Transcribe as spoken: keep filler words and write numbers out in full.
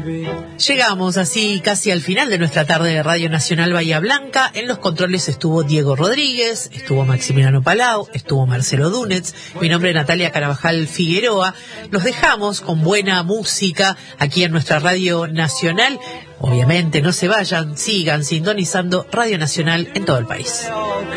Llegamos así casi al final de nuestra tarde de Radio Nacional Bahía Blanca. En los controles estuvo Diego Rodríguez, estuvo Maximiliano Palau, estuvo Marcelo Dúnez. Mi nombre es Natalia Carabajal Figueroa. Los dejamos con buena música aquí en nuestra Radio Nacional. Obviamente no se vayan, sigan sintonizando Radio Nacional en todo el país.